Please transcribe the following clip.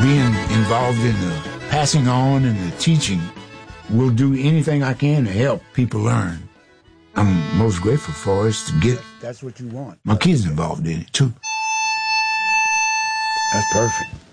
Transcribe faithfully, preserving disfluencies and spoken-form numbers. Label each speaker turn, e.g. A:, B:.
A: being involved in the passing on and the teaching, will do anything I can to help people learn. I'm most grateful for is to get
B: That's what you want.
A: my kids involved in it, too.
B: That's perfect.